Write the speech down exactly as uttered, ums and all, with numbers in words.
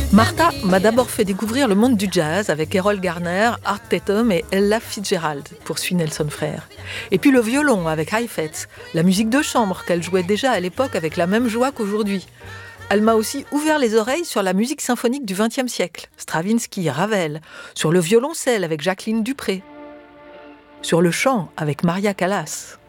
Martha m'a d'abord fait découvrir le monde du jazz avec Errol Garner, Art Tatum et Ella Fitzgerald, poursuit Nelson Frère. Et puis le violon avec Heifetz, la musique de chambre qu'elle jouait déjà à l'époque avec la même joie qu'aujourd'hui. Elle m'a aussi ouvert les oreilles sur la musique symphonique du vingtième siècle, Stravinsky, Ravel, sur le violoncelle avec Jacqueline Dupré, sur le chant avec Maria Callas.